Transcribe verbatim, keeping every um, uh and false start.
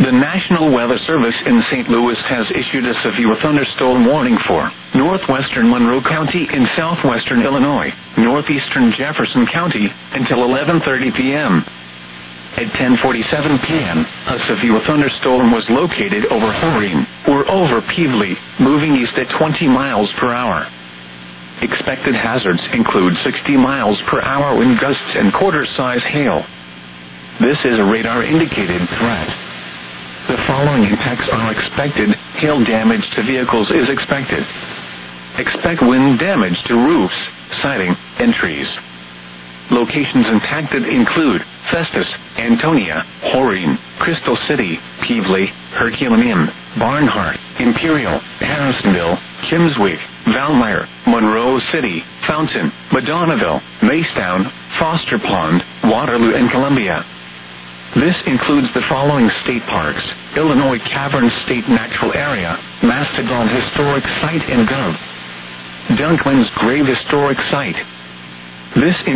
The National Weather Service in Saint Louis has issued a severe thunderstorm warning for northwestern Monroe County in southwestern Illinois, northeastern Jefferson County, until eleven thirty p.m. At ten forty-seven p.m., a severe thunderstorm was located over Horine, or over Pevely, moving east at twenty miles per hour. Expected hazards include sixty miles per hour wind gusts and quarter-size hail. This is a radar-indicated threat. The following impacts are expected. Hail damage to vehicles is expected. Expect wind damage to roofs, siding, and trees. Locations impacted include Festus, Antonia, Horine, Crystal City, Pevely, Herculaneum, Barnhart, Imperial, Harrisonville, Kimmswick, Valmeyer, Monroe City, Fountain, Madonnaville, Maystown, Foster Pond, Waterloo, and Columbia. This includes the following state parks: Illinois Cavern State Natural Area, Mastodon Historic Site and Gov. Dunkman's Grave Historic Site. This